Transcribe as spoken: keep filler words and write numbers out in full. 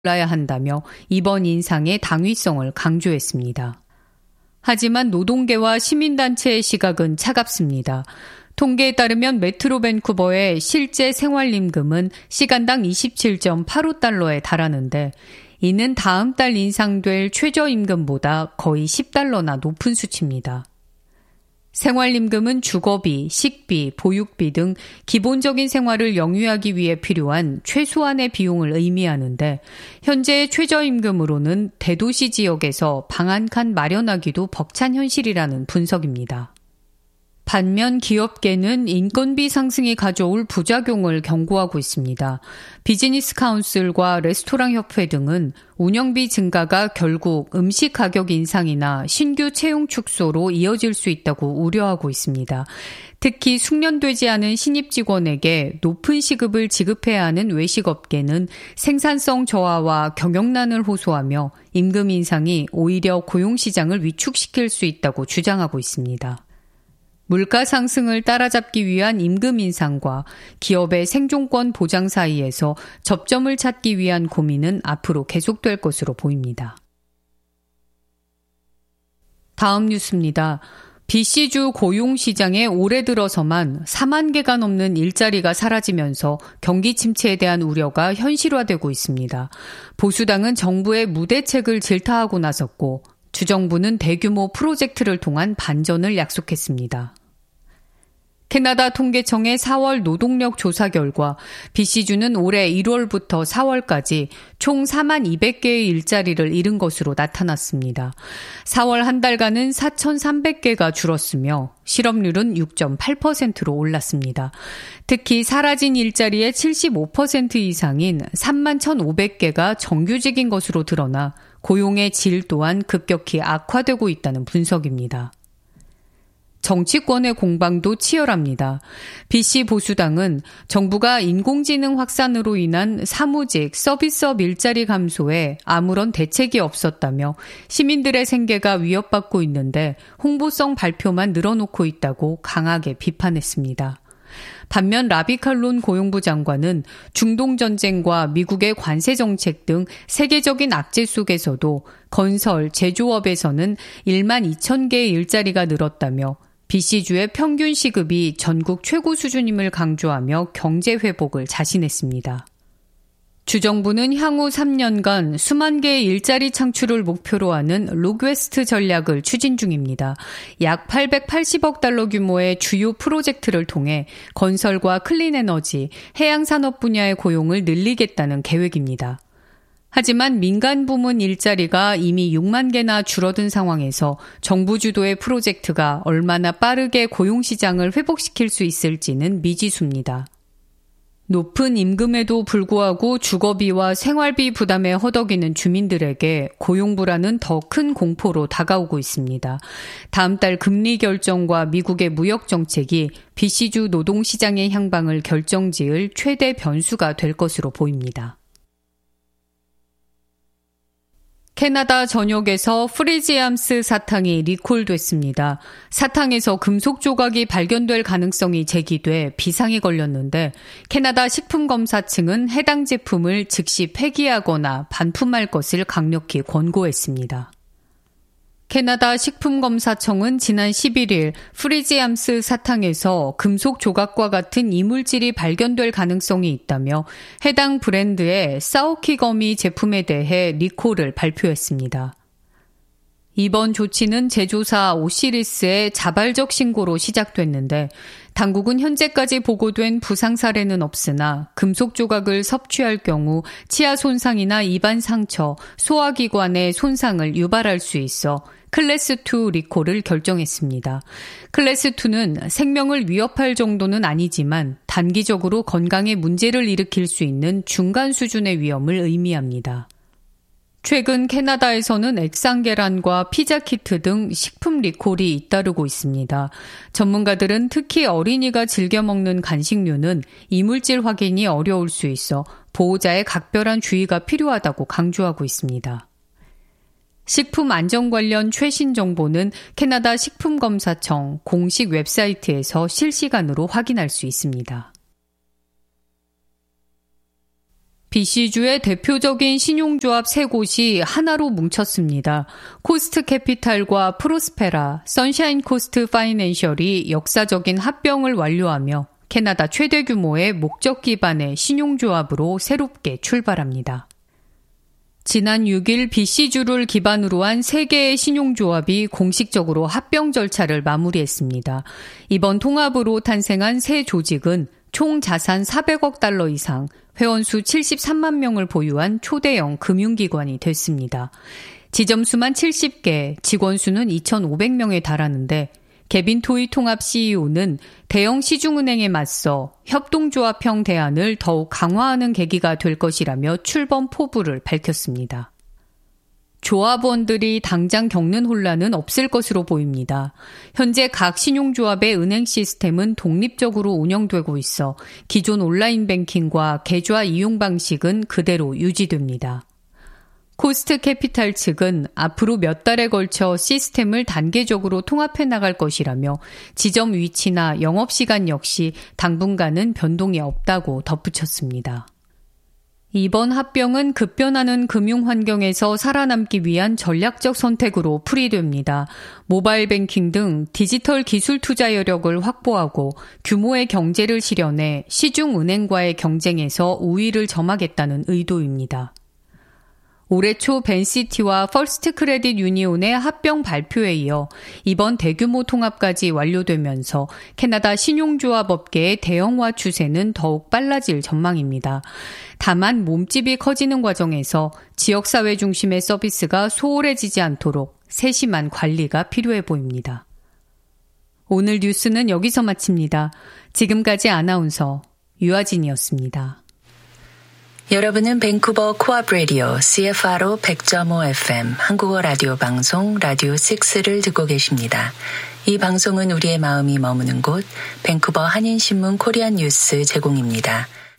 올라야 한다며 이번 인상의 당위성을 강조했습니다. 하지만 노동계와 시민단체의 시각은 차갑습니다. 통계에 따르면 메트로 밴쿠버의 실제 생활임금은 시간당 이십칠 점 팔오 달러에 달하는데 이는 다음 달 인상될 최저임금보다 거의 십 달러나 높은 수치입니다. 생활임금은 주거비, 식비, 보육비 등 기본적인 생활을 영위하기 위해 필요한 최소한의 비용을 의미하는데 현재의 최저임금으로는 대도시 지역에서 방 한 칸 마련하기도 벅찬 현실이라는 분석입니다. 반면 기업계는 인건비 상승이 가져올 부작용을 경고하고 있습니다. 비즈니스 카운슬과 레스토랑 협회 등은 운영비 증가가 결국 음식 가격 인상이나 신규 채용 축소로 이어질 수 있다고 우려하고 있습니다. 특히 숙련되지 않은 신입 직원에게 높은 시급을 지급해야 하는 외식업계는 생산성 저하와 경영난을 호소하며 임금 인상이 오히려 고용시장을 위축시킬 수 있다고 주장하고 있습니다. 물가 상승을 따라잡기 위한 임금 인상과 기업의 생존권 보장 사이에서 접점을 찾기 위한 고민은 앞으로 계속될 것으로 보입니다. 다음 뉴스입니다. 비씨주 고용시장에 올해 들어서만 사만 개가 넘는 일자리가 사라지면서 경기 침체에 대한 우려가 현실화되고 있습니다. 보수당은 정부의 무대책을 질타하고 나섰고 주정부는 대규모 프로젝트를 통한 반전을 약속했습니다. 캐나다 통계청의 사월 노동력 조사 결과 비씨주는 올해 일월부터 사월까지 총 사만 이백 개의 일자리를 잃은 것으로 나타났습니다. 사월 한 달간은 사천삼백 개가 줄었으며 실업률은 육 점 팔 퍼센트로 올랐습니다. 특히 사라진 일자리의 칠십오 퍼센트 이상인 삼만 천오백 개가 정규직인 것으로 드러나 고용의 질 또한 급격히 악화되고 있다는 분석입니다. 정치권의 공방도 치열합니다. 비씨 보수당은 정부가 인공지능 확산으로 인한 사무직, 서비스업 일자리 감소에 아무런 대책이 없었다며 시민들의 생계가 위협받고 있는데 홍보성 발표만 늘어놓고 있다고 강하게 비판했습니다. 반면 라비 칼론 고용부 장관은 중동전쟁과 미국의 관세 정책 등 세계적인 악재 속에서도 건설, 제조업에서는 일만 이천 개의 일자리가 늘었다며 비씨주의 평균 시급이 전국 최고 수준임을 강조하며 경제 회복을 자신했습니다. 주정부는 향후 삼 년간 수만 개의 일자리 창출을 목표로 하는 록웨스트 전략을 추진 중입니다. 약 팔백팔십억 달러 규모의 주요 프로젝트를 통해 건설과 클린에너지, 해양산업 분야의 고용을 늘리겠다는 계획입니다. 하지만 민간 부문 일자리가 이미 육만 개나 줄어든 상황에서 정부 주도의 프로젝트가 얼마나 빠르게 고용시장을 회복시킬 수 있을지는 미지수입니다. 높은 임금에도 불구하고 주거비와 생활비 부담에 허덕이는 주민들에게 고용 불안은 더 큰 공포로 다가오고 있습니다. 다음 달 금리 결정과 미국의 무역 정책이 비씨주 노동시장의 향방을 결정지을 최대 변수가 될 것으로 보입니다. 캐나다 전역에서 프리지암스 사탕이 리콜됐습니다. 사탕에서 금속 조각이 발견될 가능성이 제기돼 비상이 걸렸는데 캐나다 식품검사청은 해당 제품을 즉시 폐기하거나 반품할 것을 강력히 권고했습니다. 캐나다 식품검사청은 지난 십일 일 프리지암스 사탕에서 금속 조각과 같은 이물질이 발견될 가능성이 있다며 해당 브랜드의 싸오키거미 제품에 대해 리콜을 발표했습니다. 이번 조치는 제조사 오시리스의 자발적 신고로 시작됐는데 당국은 현재까지 보고된 부상 사례는 없으나 금속 조각을 섭취할 경우 치아 손상이나 입안 상처, 소화기관의 손상을 유발할 수 있어 클래스 투 리콜을 결정했습니다. 클래스 투는 생명을 위협할 정도는 아니지만 단기적으로 건강에 문제를 일으킬 수 있는 중간 수준의 위험을 의미합니다. 최근 캐나다에서는 액상계란과 피자 키트 등 식품 리콜이 잇따르고 있습니다. 전문가들은 특히 어린이가 즐겨 먹는 간식류는 이물질 확인이 어려울 수 있어 보호자의 각별한 주의가 필요하다고 강조하고 있습니다. 식품 안전 관련 최신 정보는 캐나다 식품검사청 공식 웹사이트에서 실시간으로 확인할 수 있습니다. 비씨주의 대표적인 신용조합 세 곳이 하나로 뭉쳤습니다. 코스트 캐피탈과 프로스페라, 선샤인 코스트 파이낸셜이 역사적인 합병을 완료하며 캐나다 최대 규모의 목적 기반의 신용조합으로 새롭게 출발합니다. 지난 육 일 비씨주를 기반으로 한 세 개의 신용조합이 공식적으로 합병 절차를 마무리했습니다. 이번 통합으로 탄생한 새 조직은 총 자산 사백억 달러 이상, 회원수 칠십삼만 명을 보유한 초대형 금융기관이 됐습니다. 지점수만 칠십 개, 직원수는 이천오백 명에 달하는데 개빈 토이 통합 씨이오는 대형 시중은행에 맞서 협동조합형 대안을 더욱 강화하는 계기가 될 것이라며 출범 포부를 밝혔습니다. 조합원들이 당장 겪는 혼란은 없을 것으로 보입니다. 현재 각 신용조합의 은행 시스템은 독립적으로 운영되고 있어 기존 온라인 뱅킹과 계좌 이용 방식은 그대로 유지됩니다. 코스트 캐피탈 측은 앞으로 몇 달에 걸쳐 시스템을 단계적으로 통합해 나갈 것이라며 지점 위치나 영업시간 역시 당분간은 변동이 없다고 덧붙였습니다. 이번 합병은 급변하는 금융 환경에서 살아남기 위한 전략적 선택으로 풀이됩니다. 모바일 뱅킹 등 디지털 기술 투자 여력을 확보하고 규모의 경제를 실현해 시중 은행과의 경쟁에서 우위를 점하겠다는 의도입니다. 올해 초 벤시티와 퍼스트 크레딧 유니온의 합병 발표에 이어 이번 대규모 통합까지 완료되면서 캐나다 신용조합 업계의 대형화 추세는 더욱 빨라질 전망입니다. 다만 몸집이 커지는 과정에서 지역사회 중심의 서비스가 소홀해지지 않도록 세심한 관리가 필요해 보입니다. 오늘 뉴스는 여기서 마칩니다. 지금까지 아나운서 유아진이었습니다. 여러분은 밴쿠버 코압 라디오 씨에프알오 백 점 오 에프엠 한국어 라디오 방송 라디오 식스를 듣고 계십니다. 이 방송은 우리의 마음이 머무는 곳 밴쿠버 한인신문 코리안 뉴스 제공입니다.